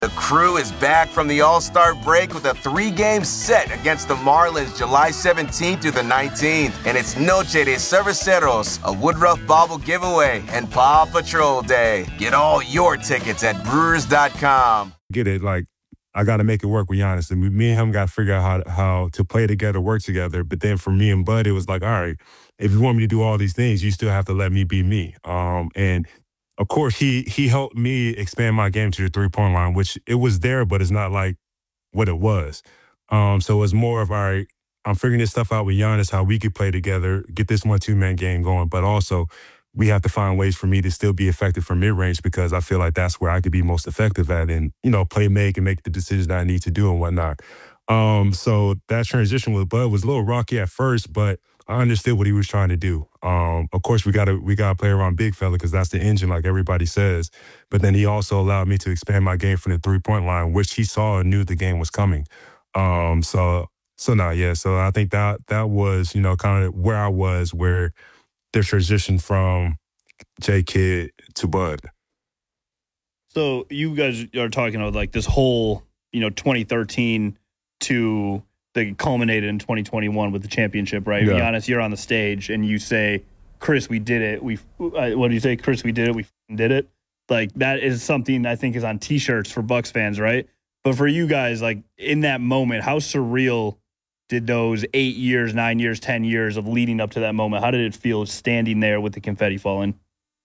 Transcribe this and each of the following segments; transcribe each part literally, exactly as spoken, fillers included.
The Crew is back from the All-Star break with a three-game set against the Marlins July seventeenth through the nineteenth. And it's Noche de Cerveceros, a Woodruff Bobble giveaway, and Paw Patrol Day. Get all your tickets at Brewers dot com. Get it, like, I got to make it work with Giannis. And me and him got to figure out how, how to play together, work together. But then for me and Bud, it was like, all right, if you want me to do all these things, you still have to let me be me. Um, and Of course, he he helped me expand my game to the three-point line, which it was there, but it's not like what it was. Um, so it's more of, all right, I'm figuring this stuff out with Giannis, how we could play together, get this one-two-man game going, but also we have to find ways for me to still be effective from mid-range because I feel like that's where I could be most effective at and, you know, play, make, and make the decisions that I need to do and whatnot. Um, so that transition with Bud was a little rocky at first, but I understood what he was trying to do. Um, of course, we gotta we gotta play around big fella because that's the engine, like everybody says. But then he also allowed me to expand my game from the three point line, which he saw and knew the game was coming. Um, so so now, yeah. So I think that that was, you know, kind of where I was, where the transition from J Kidd to Bud. So you guys are talking about like this whole, you know, twenty thirteen to that culminated in twenty twenty-one with the championship, right? Yeah. Giannis, you're on the stage and you say, Chris, we did it. We, uh, what do you say? Chris, we did it. We did it. Like that is something I think is on t-shirts for Bucks fans, right? But for you guys, like in that moment, how surreal did those eight years, nine years, ten years of leading up to that moment, how did it feel standing there with the confetti falling?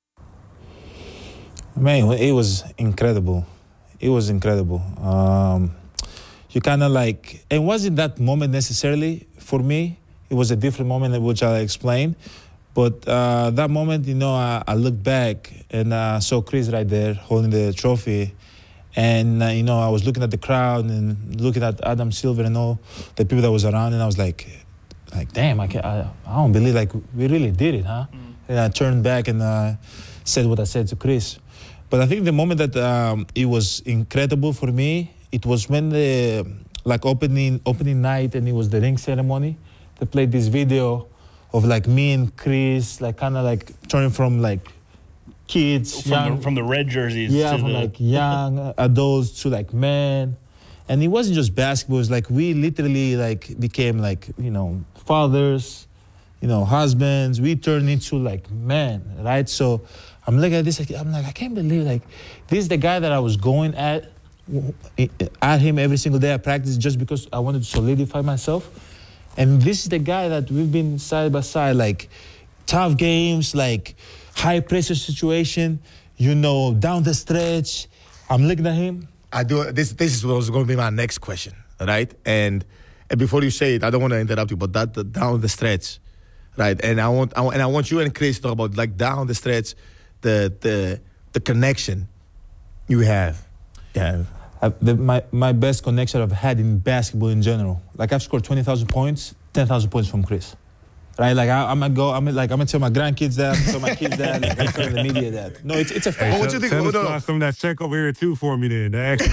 Man, it was incredible. It was incredible. Um, You kind of like, it wasn't that moment necessarily for me. It was a different moment in which I'll explain. But uh, that moment, you know, I, I looked back and I uh, saw Chris right there holding the trophy. And, uh, you know, I was looking at the crowd and looking at Adam Silver and all the people that was around. And I was like, like, damn, I, can't, I, I don't believe, like, we really did it, huh? Mm. And I turned back and uh, said what I said to Chris. But I think the moment that um, it was incredible for me, it was when the like opening opening night and it was the ring ceremony. They played this video of like me and Chris, like kind of like turning from like kids, from, young, the, from the red jerseys, yeah, to from the... like young adults to like men, and it wasn't just basketball. It was like we literally like became like you know fathers, you know husbands. We turned into like men, right? So I'm looking at this, I'm like I can't believe like this is the guy that I was going at. at him every single day at practice just because I wanted to solidify myself. And this is the guy that we've been side by side, like tough games, like high pressure situation, you know, down the stretch. I'm looking at him. I do. This this is what was going to be my next question, right? And and before you say it, I don't want to interrupt you, but that the, down the stretch, right? And I want, I want and I want you and Chris to talk about like down the stretch, the the the connection you have. Yeah. Uh, the, my, my best connection I've had in basketball in general. Like I've scored twenty thousand points, ten thousand points from Chris. Right? Like I, I'm gonna go, I'm like I'm gonna tell my grandkids that, I'm gonna tell my kids that, like, I'm gonna tell the media that. No, it's it's a fact. Hey, what you think? Tell Oh, us no, no. no. some of that check over here too for me then.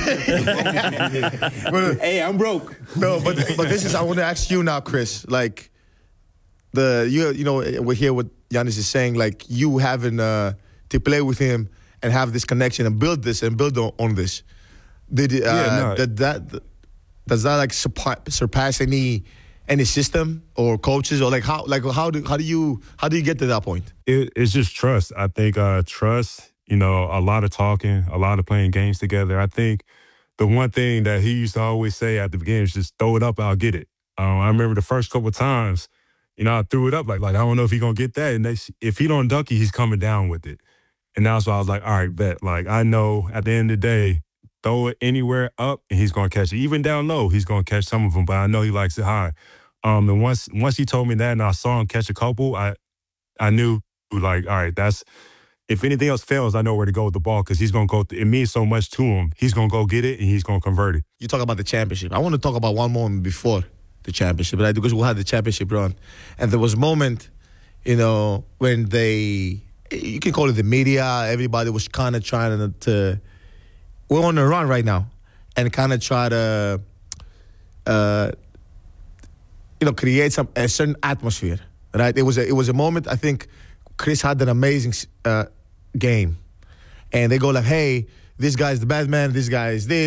Hey, I'm broke. No, but but this is I want to ask you now, Chris. Like the you you know we hear what Giannis is saying. Like you having uh, to play with him and have this connection and build this and build on, on this. Did uh, Yeah, no. did that does that like surpass, surpass any any system or coaches or like how like how do how do you how do you get to that point? It, it's just trust. I think uh, trust. You know, a lot of talking, a lot of playing games together. I think the one thing that he used to always say at the beginning is just throw it up, I'll get it. Um, I remember the first couple of times, you know, I threw it up like like I don't know if he's gonna get that, and they, if he don't dunk it, he's coming down with it. And that's why I was like, all right, bet. Like I know at the end of the day. Throw it anywhere up, and he's going to catch it. Even down low, he's going to catch some of them, but I know he likes it high. Um, and once once he told me that and I saw him catch a couple, I I knew, like, all right, that's – if anything else fails, I know where to go with the ball because he's going to go – it means so much to him. He's going to go get it, and he's going to convert it. You talk about the championship. I want to talk about one moment before the championship, right? Because we had the championship run. And there was a moment, you know, when they – you can call it the media. Everybody was kind of trying to, to – we're on a run right now and kind of try to, uh, you know, create some a certain atmosphere, right? It was a, it was a moment, I think Chris had an amazing uh, game. And they go like, hey, this guy's the bad man, this guy is this.